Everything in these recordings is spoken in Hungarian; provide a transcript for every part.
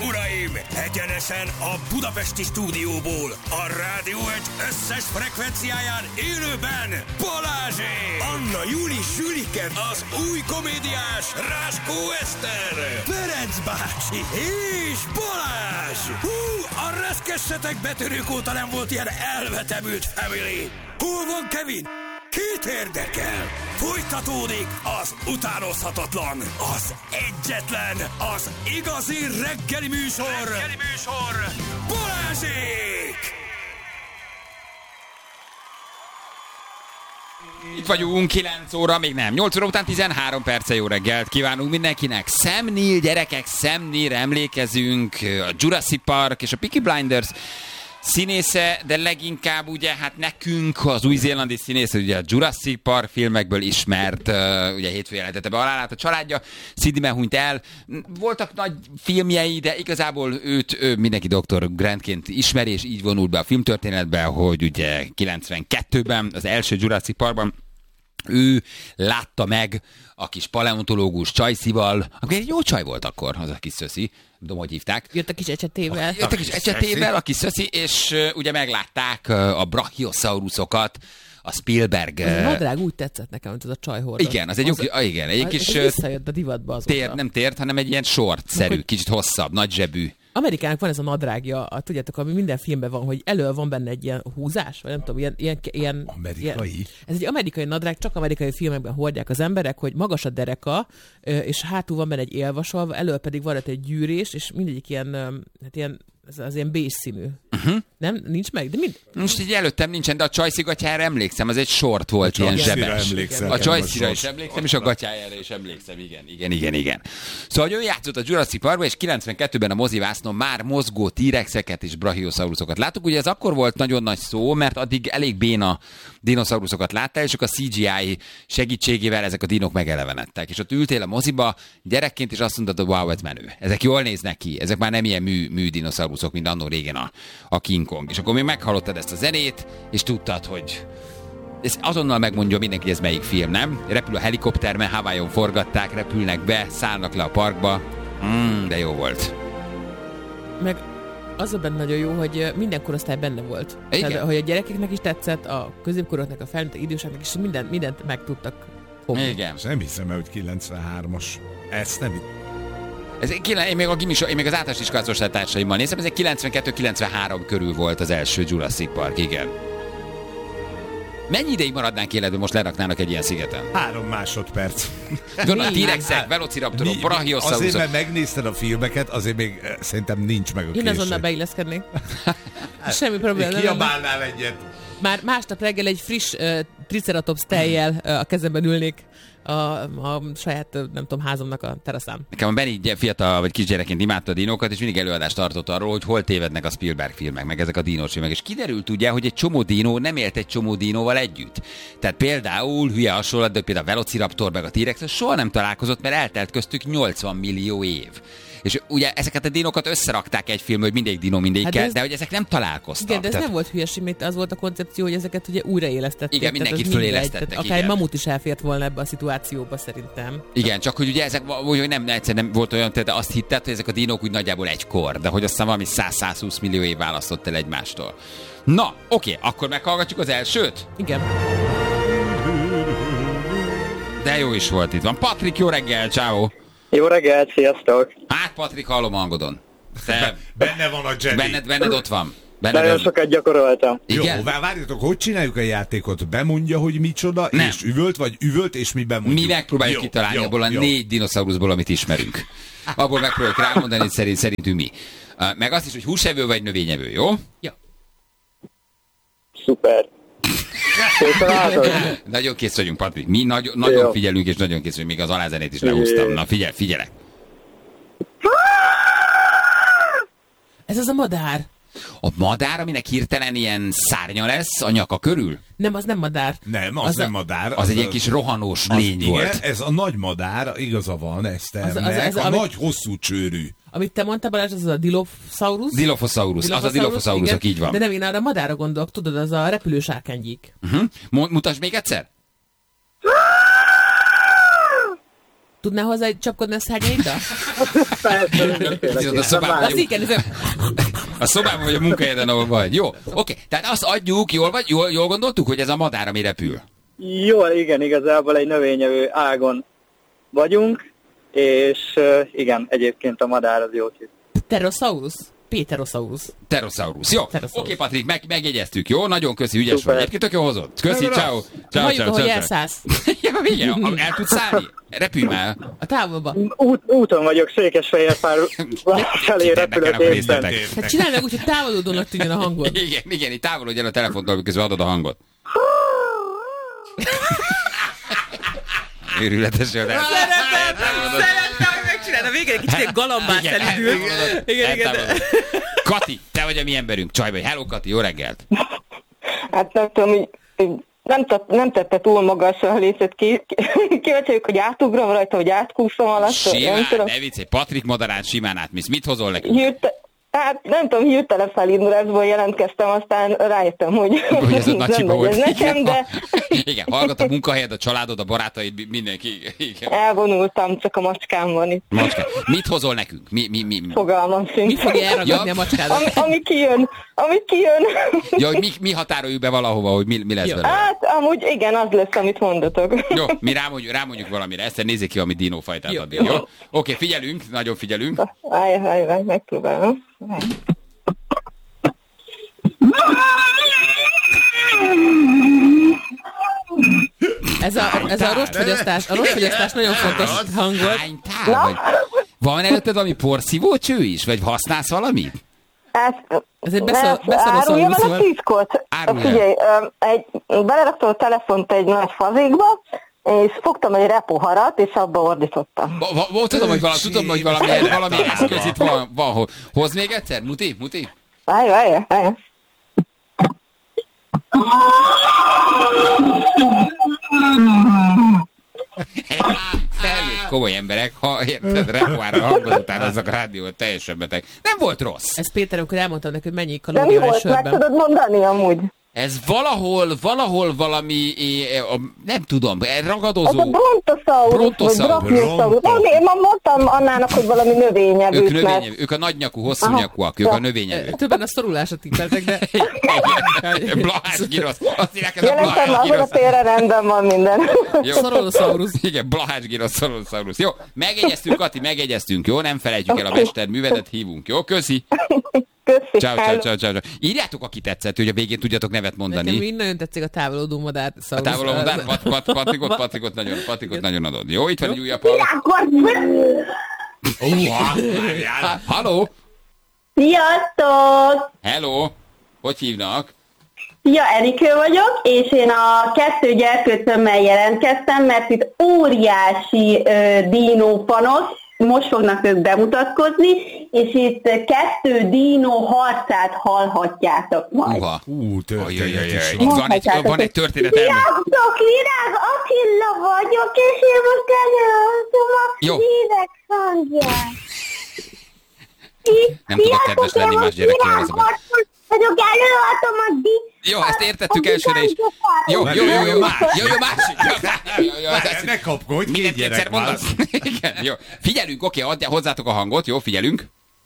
uraim! Egyenesen a budapesti stúdióból, a Rádió egy összes frekvenciáján élőben Balázsék! Anna Júli Zsülike, az új komédiás Ráskó Eszter, Ferenc bácsi és Balázs! Hú, a reszkessetek betörők óta nem volt ilyen elvetemült family! Hol van Kevin? Kit érdekel? Folytatódik az utánozhatatlan, az egyetlen, az igazi reggeli műsor, Balázsék! Itt vagyunk, 9 óra, még nem. 8 óra után 13 perce, jó reggelt kívánunk mindenkinek. Sam Neill, gyerekek, Sam Neillre emlékezünk, a Jurassic Park és a Peaky Blinders színésze, de leginkább ugye hát nekünk az új-zélandi színésze, ugye a Jurassic Park filmekből ismert, ugye hétfőn jelentette be halálát a családja, Sydneyben hunyt el. Voltak nagy filmjei, de igazából őt mindenki Dr. Grantként ismeri, és így vonult be a filmtörténetbe, hogy ugye 92-ben, az első Jurassic Parkban ő látta meg a kis paleontológus Csajszival, aki egy jó csaj volt akkor, az a kis szöszi, tudom, hogy hívták. Jött a kis ecsetével. A kis szöszi, és ugye meglátták a brachiosaurusokat, a Spielberg... Az a nadrág úgy tetszett nekem, mint az a csaj hordott. Igen, az egy igen, egy kis... visszajött a divatba azóta. Nem tért, hanem egy ilyen short-szerű, kicsit hosszabb, nagy zsebű. Amerikának van ez a nadrágja, tudjátok, ami minden filmben van, hogy elől van benne egy ilyen húzás, vagy nem tudom, ilyen amerikai? Ez egy amerikai nadrág, csak amerikai filmekben hordják az emberek, hogy magas a dereka, és hátul van benne egy élvasalva, elől pedig van egy gyűrés, és mindegyik ilyen, az ilyen bés színű. Nem? Nincs meg? De most így előttem nincsen, de a Csajszi gatyára emlékszem, az egy short volt, ilyen zsebes. A Csajszira is emlékszem, és a gatyájára is emlékszem, igen. Szóval ő játszott a Jurassic Parkban, és 92-ben a mozivásznon már mozgó T-rexeket és brachiosaurusokat láttuk. Ugye ez akkor volt nagyon nagy szó, mert addig elég béna dinoszauruszokat láttál, és a CGI segítségével ezek a dinok megelevenedtek. És ott ültél a moziba gyerekként, és azt mondtad, wow, ez menő. Ezek jól néznek ki, ezek már nem ilyen mű dinoszauruszok, mint annó régen a King Kong. És akkor még meghallottad ezt a zenét, és tudtad, hogy ez azonnal megmondja mindenki, hogy ez melyik film, nem? Repül a helikopter, mert Hawaiion forgatták, repülnek be, szállnak le a parkba. De jó volt. Meg az a benne nagyon jó, hogy minden korosztály benne volt. Tehát, hogy a gyerekeknek is tetszett, a középkoroknak, a felnőttek, időseknek is mindent meg tudtak fogni. Igen. Nem hiszem, hogy 93-as. Ezt nem én még az általános iskolázós társaimmal nézem, ez egy 92-93 körül volt az első Jurassic Park, igen. Mennyi ideig maradnánk életben, most leraknának egy ilyen szigeten? 3 másodperc. Gondolod, T-rexek, velociraptorok, brachiosaurusok. Azért, mert megnézted a filmeket, azért még szerintem nincs meg a késő. Én azonnal beilleszkednék. Semmi probléma. Kiabálnál egyet. Már másnap reggel egy friss triceratops tejjel a kezemben ülnék a saját, nem tudom, házamnak a teraszán. Nekem a Benny fiatal vagy kisgyerekként imádta a dinókat, és mindig előadást tartott arról, hogy hol tévednek a Spielberg filmek, meg ezek a dinós filmek. És kiderült ugye, hogy egy csomó dinó nem élt egy csomó dinóval együtt. Tehát például, hülye hasonlat, de például a Velociraptor meg a T-rex soha nem találkozott, mert eltelt köztük 80 millió év. És ugye ezeket a dinókat összerakták egy film, hogy mindegy dinó mindegyikkel, de hogy ezek nem találkoztak. Igen, de ez nem volt hülyeség, mert az volt a koncepció, hogy ezeket ugye újraélesztették. Igen, mindenkit fölélesztettek. Akár egy mamut is elfért volna ebbe a szituációba szerintem. Igen, csak hogy ugye ezek, hogy nem egyszerűen nem volt olyan, de azt hitted, hogy ezek a dinók úgy nagyjából egykor, de hogy aztán valami 100-120 millió év választott el egymástól. Na, oké, akkor meghallgatjuk az elsőt? Igen. De jó is volt itt van. Patrik, jó reggel, ciao. Jó reggelt, sziasztok! Hát, Patrik, hallom a hangodon. Benne van a Jedi. Benned ott van. Nagyon sokat gyakoroltam. Igen? Jó, várjatok, hogy csináljuk a játékot? Bemondja, hogy micsoda, nem. És üvölt, vagy üvölt, és mi bemondjuk? Mi megpróbáljuk kitalálni abból a 4 dinoszauruszból, amit ismerünk. Abból megpróbáljuk rámondani, hogy szerintünk mi. Meg azt is, hogy húsevő vagy növényevő, jó? Ja. Szuper. Nagyon kész vagyunk, Patrik. Mi nagyon figyelünk, és nagyon kész vagyunk. Még az alázenét is lehúztam. Na, figyelek. Ez az a madár. A madár, aminek hirtelen ilyen szárnya lesz a nyaka körül? Nem, az nem madár. Nem, az nem madár. Az egy ilyen kis rohanós lény volt. Igen, ez a nagy madár, igaza van, Eszternek, a nagy hosszú csőrű. Amit te mondtál, Balázs, az a Dilophosaurus? Dilophosaurus, az a Dilophosaurusok, így van. De nem, én arra a madárra gondolok, tudod, az a repülős árkánygyík. Mutasd még egyszer? Tudnál hozzá csapkodni a szárnyaidra? A szobában vagy a munkahelyeden, ahol vagy. Jó, oké. Tehát azt adjuk, jól gondoltuk, hogy ez a madár, ami repül? Jól, igen, igazából egy növényevő ágon vagyunk, és igen, egyébként a madár az jó kis. Pterosaurus? Pterosaurus. Jó. Oké, Patrik, megjegyeztük, jó? Nagyon köszi, ügyes vagy. Egyébként tök jó hozott. Köszi, ciao. Halljuk, ahogy elszállsz. Ja, igen, el tudsz szállni? Repülj már. A távolba. Úton vagyok, Székesfehérvár felé repülök éppen. Hát csinálj meg úgy, hogy távolodónak tűnjön a hangod. Igen, így távolodj el a telefontól, miközben adod a hangot. Őrületes jön. Szerettem, hogy megcsinálod. A végén egy kicsit galambát elindult. Igen. Kati, te vagy a mi emberünk, csaj vagy. Hello, Kati, jó reggelt. Hát nem tudom, nem tette túl magasra a lécet. Kíváncsi, hogy átugrom rajta, hogy átkúszom alatt. Simán, ne viccelj, Patrik madarán simán átmész. Mit hozol nekünk? Hát nem tudom, hirtelen felindulásból jelentkeztem, aztán rájöttem, hogy ez a nagyiba volt. Nekem, de... Igen, hallgat a munkahelyed, a családod, a barátaid, mindenki. Igen. Elvonultam, csak a macskám van itt. Macskám. Mit hozol nekünk? Mi? Fogalmam sincs. Mit fogja elragadni a macskádat? Ami kijön. Ja, hogy mi határoljuk be valahova, hogy mi lesz vele? Hát, amúgy igen, az lesz, amit mondatok. Jó, mi rámondjuk valamire. Ezt nézzék ki, ami dinófajtát addig, jó? Oké, figyelünk, nagyon figyelünk. Állj, megpróbálom. Ez a rostfogyasztás nagyon fontos hang volt. Hány tál vagy? Van előtted valami porszívócső is? Vagy használsz valamit? Ez egy beszoroszalúsz volt. Árulja a titkot. Figyelj, beleraktam a telefont egy nagy fazékba, és fogtam egy repoharat, és abba ordítottam. Tudom, hogy valami eszköz itt van. Hozd még egyszer? Muti? Várj. Felnőtt komoly emberek, ha érted, repoárra hangozatán azok a rádiót teljesen beteg. Nem volt rossz. Ez Péter, amikor elmondtam neki, hogy mennyi kalória van egy sörben. Meg tudod mondani amúgy? Ez valahol valami, nem tudom, ragadozó... Ez a brontosaurus, vagy brachiosaurus. Én ma mondtam Annának, hogy valami növényevőt, ők a nagynyakú, hosszúnyakúak, ők a növényevők. Többen a szorulásra tippeltek, de... Blahás gyrosz. Azt írják, ez a Blahás gyrosz. Azon a térre rendben van minden. Szorolosaurus. Igen, Blahás gyrosz, szorolosaurus. Jó, megegyeztünk, Kati, jó? Nem felejtjük el a mesterművedet, hívunk, jó? Köszi. Köszi. Ciao. Írjátok, aki tetszett, hogy a végén tudjatok nevet mondani. Nekem mind nagyon tetszik a távolodó madár. A távolodó madár? Patrikot nagyon adod. Jó, itt van egy újabb halló. Halló! Sziasztok! Hello! Hogy hívnak? Szia, Erikő vagyok, és én a 2 gyerkőcömmel jelentkeztem, mert itt óriási dínópanosz, most fognak ők bemutatkozni, és itt 2 dínó harcát hallhatjátok majd. Van egy történet. Virág Attila vagyok, és én most előadom a hírek hangját. Nem tudok kedves lenni más gyerekkel. Vagyok, előadom a Jó, ezt értettük elsőre is. Jó, másik. Ne kapkodj, két gyerek van. Igen, jó. Figyelünk, oké, adjál hozzátok a hangot, jó, figyelünk.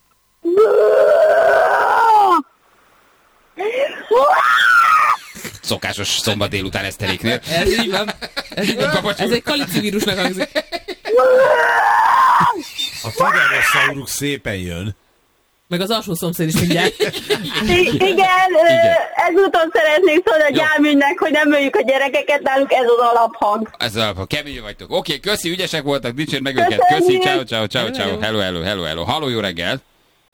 Szokásos szombat délután Eszteréknél. Ez így van. Ez egy kalicivírusnak hangzik. A Tyrannosaurus szépen jön. Meg az alsó szomszéd is mindjárt. Igen, ezúton szeretnék szólni a Gyáműnek, hogy nem öljük a gyerekeket, náluk ez az alaphang. Ez az alaphang, kemény vagytok. Oké, köszi, ügyesek voltak, dicsérd meg őket. Köszi, ciao. Hello. Halló, jó reggelt.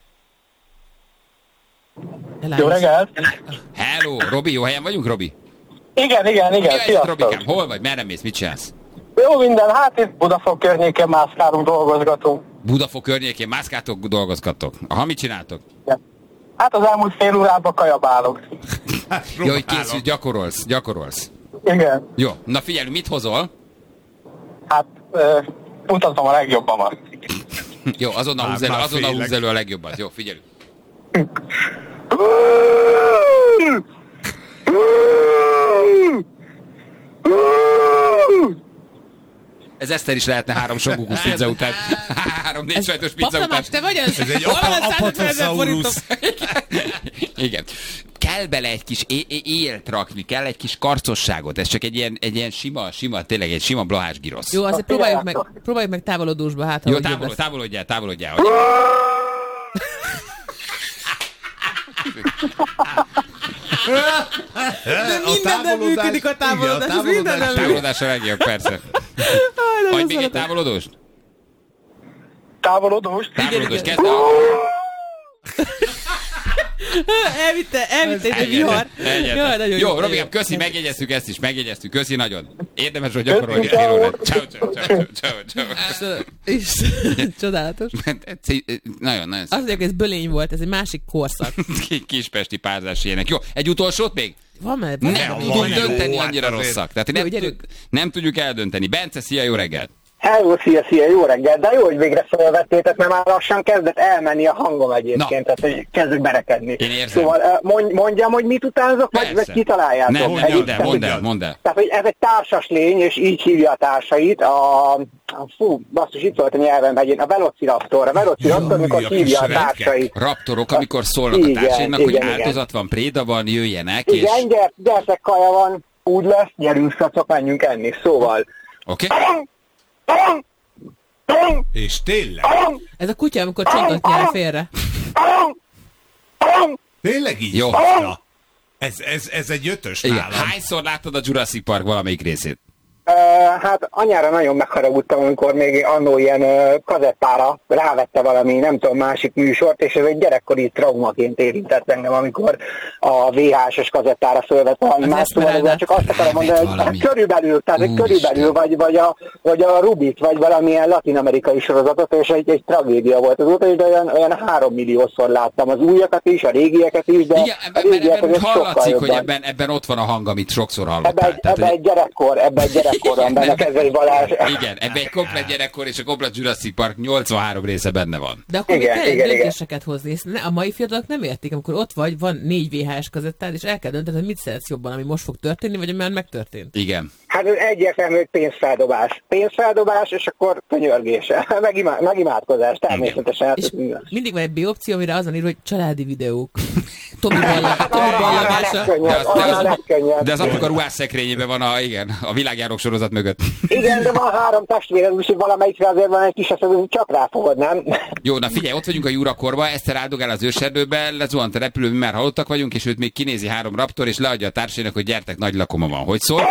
Jó reggelt. Hello, Robi, jó helyen vagyunk, Robi? Igen, sziasztok. Robikám, hol vagy, merre mész, mit csinálsz? Jó minden, hát itt Budafok környékén mászkálunk, dolgozgatunk. Budafok környékén mászkáltok, dolgozgattok. Aha, mit csináltok? Ja. Hát az elmúlt fél órában kajabálok. Jó, hogy készül, gyakorolsz. Igen. Jó, na figyelj, mit hozol? Hát, mutatom a legjobbamat. Jó, azonnal húzz elő a legjobbat. Jó, figyelj. Ez Eszter is lehetne 3 songukusz pizza után. 3-4 sajtos pizza után. Te vagy az? Ez egy apatosaurus. Igen. Kell bele egy kis élt rakni, kell egy kis karcosságot. Ez csak egy ilyen sima, tényleg egy sima blahás girosz. Jó, azért próbáljuk meg távolodósba, hát jó, távolodjál. De minden nem működik a távolodás. Távolodásra legjobb, persze. Hagyj még egy távolodóst. Távolodós, kezd. Elvitte egy vihar. Jó, Robikám, köszi, megjegyeztük ezt is, köszi nagyon. Érdemes, hogy gyakorolni egy órát. Ciao. Csodálatos. Nagyon. Azt mondják, ez bölény volt, ez egy másik korszak. Kispesti párzás ilyenek. Jó, egy utolsót még? Van már. Nem tudjuk dönteni, annyira rosszak. Tehát nem tudjuk eldönteni. Bence, szia, jó reggelt! Hello, szia, jó reggel, de jó, hogy végre felvettétek, mert már lassan kezdett elmenni a hangom egyébként, tehát hogy kezdek berekedni. Én érzem. Szóval mondjam, hogy mit utánzok, vagy kitaláljátok? Mondd el. Tehát, hogy ez egy társas lény, és így hívja a társait, basszus, itt volt a nyelvem, a Velociraptor, amikor hívja a társait. Raptorok, amikor szólnak a társainak, hogy áldozat van, préda van, jöjjenek, és... Igen, gyertek, kaja van, úgy lesz, gyerünk, szacok, menjünk enni, szóval... Oké. És tényleg? Ez a kutya, amikor csongatja el félre. Tényleg így? Jó. Ez egy 5-ös nálam. Hányszor láttad a Jurassic Park valamelyik részét? Hát anyára nagyon megharagudtam, amikor még annó ilyen kazettára rávette valami, nem tudom, másik műsort, és ez egy gyerekkori traumaként érintett engem, amikor a VHS-es kazettára fölvett valami más, szóval csak azt akarom mondani, hogy körülbelül, vagy a Rubit, vagy valamilyen latin-amerikai sorozatot, és egy tragédia volt az út, de olyan 3 milliószor láttam az újakat is, a régieket is, de igen, ebben hallatszik, hogy ebben ott van a hang, amit sokszor hallottál. Ebben egy gyerekkorban benne Kezei Balázs. Igen, ebben egy komplet gyerekkor és a komplet Jurassic Park 83 része benne van. De akkor még kell döntéseket hozni. A mai fiatalok nem értik, amikor ott vagy, van 4 VHS kazettád, és el kell dönteni, hogy mit szeretsz jobban, ami most fog történni, vagy ami már megtörtént. Igen. Hát ez egyértelmű, hogy pénzfeldobás, és akkor könyörgése, meg imádkozás, természetesen. És mindig van egy B opció, amire azon ír, hogy családi videók. Tomi ballagása. De az apuka ruhás szekrényében van a világjárók sorozat mögött. Igen, de van 3 testvére, úgyhogy valamelyikre azért van egy kis eszemű, csak rá fogod, nem? Jó, na figyelj, ott vagyunk a Jurakorba, Eszter áldogál az őserdőbe, lezuhant a repülő, mi már halottak vagyunk, és őt még kinézi 3 raptor, és leadja a társainak, hogy gyertek, nagy lakoma van. Hogy szól?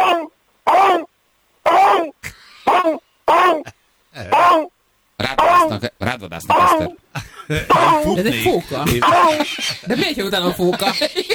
Rád vadásznak, Eszter. Ez egy fóka. De miért jön utána a fóka?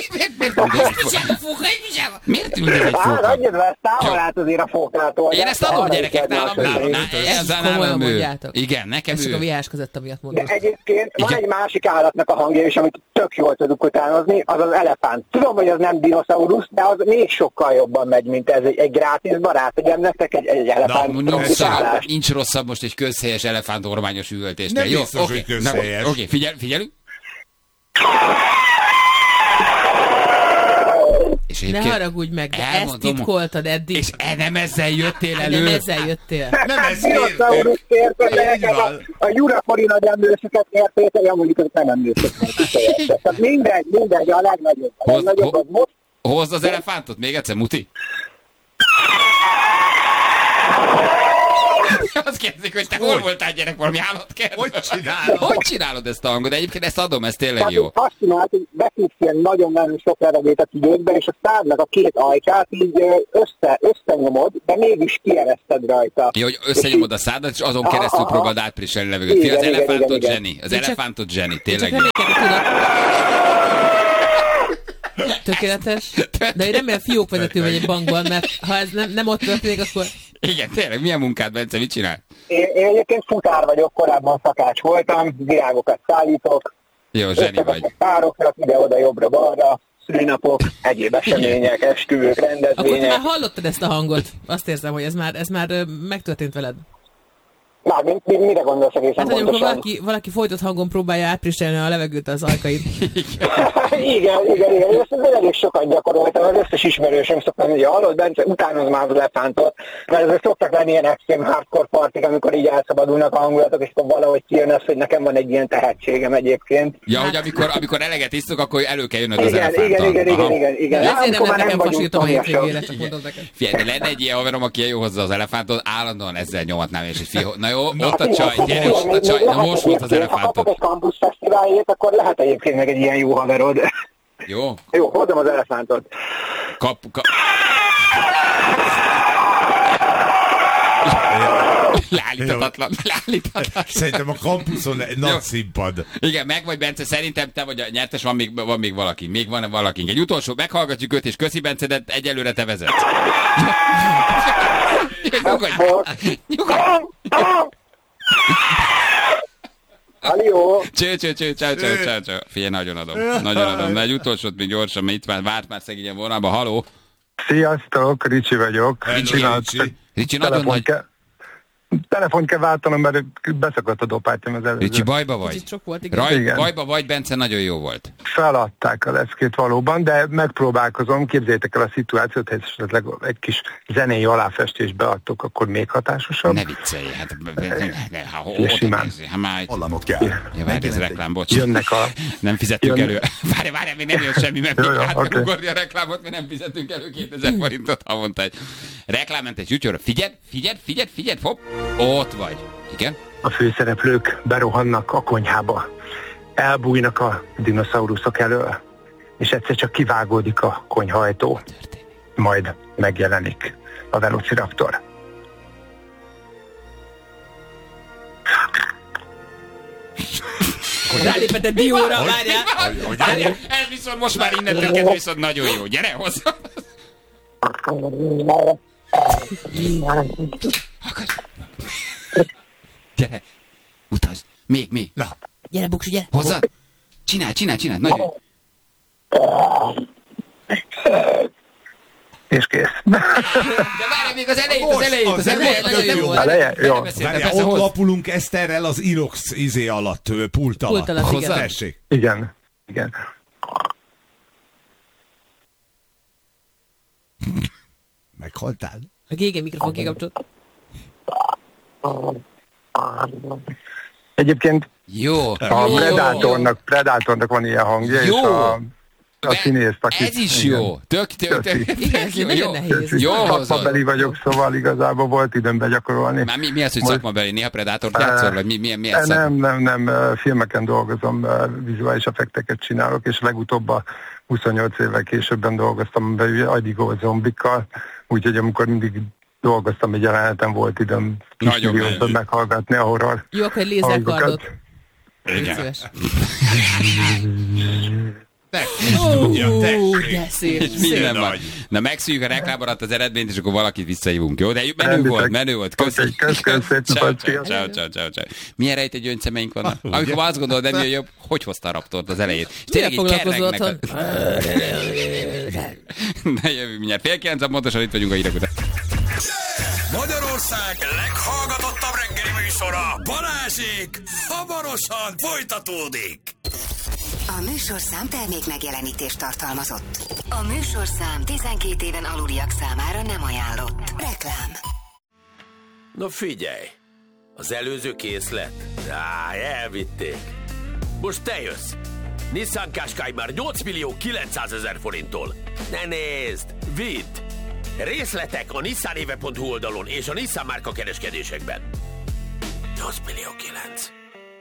Miért ül ez egy fóka? Adjad le, távol át azért a fókától. Én ezt adom, gyerekek, nálam ő. Igen, nekem ő. Ez csak a VHS között, amiatt mondom. De egyébként van egy másik állatnak a hangja is, amit tök jól tudunk utánozni, az az elefánt. Tudom, hogy az nem dinoszaurusz, de az még sokkal jobban megy, mint ez egy grátis barát, hogy nektek egy elefánt. Nincs rosszabb most egy közhelyes elefánt ormányos üvöltést. Nem biztos, hogy közhelyes. Oké, figyelünk. És ne haragudj meg, de ezt titkoltad eddig. És nem ezzel jöttél elő. Nem ezzel jöttél. Nem ezzel jöttél. A Jurakori nagy emlősöket értékel, amúgy nem emlősöket. Tehát mindegy, a legnagyobb. Az most. Hozd az elefántot még egyszer, Muti. Azt kérdezik, hogy te hol voltál, gyerek, valami állatkert? Hogy csinálod ezt a hangot? De egyébként ezt adom, ez tényleg jó. Azt csinált, hogy beszélsz ilyen nagyon-nagyon sok levegőt a tüdőkbe, és a szádnak a 2 ajkát így összenyomod, de mégis kiereszted rajta. Jó, hogy összenyomod a szádat, és azon keresztül próbáld átpriselni levegőt. Az elefántot zseni. Az elefántot zseni, tényleg jó. Tökéletes. De én remélem fiókvezető vagy egy bankban, mert ha ez nem ott történik, akkor... Igen, tényleg, milyen munkád, Bence, mit csinál? Én egyébként futár vagyok, korábban szakács voltam, virágokat szállítok. Jó, zseni vagy. Pároknak ide-oda, jobbra-balra, szülinapok, egyéb események, esküvők, rendezvények. Akkor te már hallottad ezt a hangot? Azt érzem, hogy ez már megtörtént veled. Már mire gondolsz egészen pontosan? Hát, amikor valaki folytott hangon próbálja átpriselni a levegőt az ajkaid. Igen. Ezt elég sokat gyakoroltam, az összes ismerősöm szoktam, hogy hallod, Bence, utánoz már az elefántot, mert ezek szoktak lenni ilyen extrém hardcore partik, amikor így elszabadulnak a hangulatok, és akkor valahogy kijön az, hogy nekem van egy ilyen tehetségem egyébként. Ja, hogy amikor eleget isztok, akkor elő kell jönnöd az elefánttal. Igen. Ezért nem nekem fasítom a hétvégére, csak mondom neked. Figyelj, de lenne egy ilyen haverom, aki jó hozzá az elefántot, állandóan ezzel nyomatnám, és na jó, ott a csaj, gyere, ott a csaj, na most volt az elefántot. Ha kapok egy Campus Fesztiválért, akkor lehet egyébként meg egy ilyen jó haverod. Jó? Jó, hozom az elefántot. Leállíthatatlan. Szerintem a kampuszon egy nagy színpad. Igen, meg vagy Bence, szerintem te vagy a nyertes, van még valaki. Még van valaki. Egy utolsó, meghallgatjuk őt, és köszi Bence, de egyelőre te vezetsz. Nyugodj! Halljó! Cső. Figyelj, nagyon adom. De egy utolsót még gyorsan, mert itt várt már szegényen vonalba. Haló! Sziasztok, Ricsi vagyok. Ricsi, nagyon nagy... Telefont kell váltanom, mert beszakadt a dopátyom az előző. Ricsi, bajba vagy? Sok volt, igen. Bajba vagy, Bence, nagyon jó volt. Feladták a leckét valóban, de megpróbálkozom. Képzeljétek el a szituációt, hogy esetleg egy kis zenei aláfestést beadtok, akkor még hatásosabb. Ne viccelj, hát... Simán. Hallanod kell. Ja, várj, ez reklám, bocs. Jönnek a... Nem fizettünk elő. Várj, még nem jön semmi, mert még át kell ugorni a reklámot, mert nem fizetünk elő 2000 forintot havonta egy reklámmentes YouTube-ra. Figyeld, hopp, ott vagy. Igen? A főszereplők berohannak a konyhába. Elbújnak a dinoszauruszok elől, és egyszer csak kivágódik a konyhaajtó. Majd megjelenik a Velociraptor. Rálépett egy dióra, várjál! Ez viszont most már innentől kezdve viszont nagyon jó. Gyere hozzá! Gyere! Utazd! Még! Na. Gyere, Buksi, gyere! Hozzá! Csinálj! Nagyon! És kész. De várj még az elejét! Jó. Ott lapulunk Eszterrel az Inox alatt, pult alatt. Hozzá? Tessék. Igen. Meghaltál? A GG mikrofon kikapcsolt. Egyébként jó. A Predatornak van ilyen hangja, jó. És a színész, ez is jó. Tök igen, nagyon nehéz. Jó szakmabeli vagyok, szóval igazából volt időm begyakorolni. Már mi az, hogy szakmabeli? Néha Predátort játszol, vagy mi ez? Nem, filmeken dolgozom, vizuális effekteket csinálok, és legutóbb a 28 évvel későbben dolgoztam Agyigo zombikkal, úgyhogy amikor mindig dolgoztam egy jeleneten, volt időm kismillióban meghallgatni a horror. Jó, akkor egy lézerkardot. Igen. De szép. Minden van. Na, megszűjjük a reklám alatt az eredményt, és akkor valakit visszahívunk, jó? De menő volt. Köszönjük. Ciao. Milyen rejtett gyöngyszemeink vannak? Amikor azt gondolod, nem jön jobb, hogy hozta a Raptort az elejét? Tényleg foglalkozol otthon? Ne jövünk mindjárt. 8:30, pontosan itt vagyunk a hírek után. Magyarország leghallgatottabb reggeli műsora, Balázsék, hamarosan folytatódik. A műsorszám termék megjelenítést tartalmazott. A műsorszám 12 éven aluliak számára nem ajánlott. Reklám. Na figyelj, az előző készlet? Elvitték. Most te jössz. Nissan Qashqai már 8.900.000 forinttól. Ne nézd, vidd! Részletek a nissanéve.hu oldalon és a Nissan márka kereskedésekben. 8.900.000.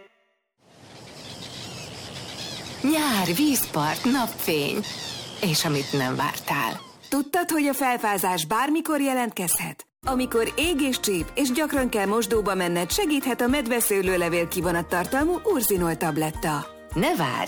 Nyár, vízpart, napfény. És amit nem vártál. Tudtad, hogy a felfázás bármikor jelentkezhet? Amikor ég és csíp, és gyakran kell mosdóba menned, segíthet a medveszőlőlevél kivonattartalmú Urzinol tabletta. Ne várj!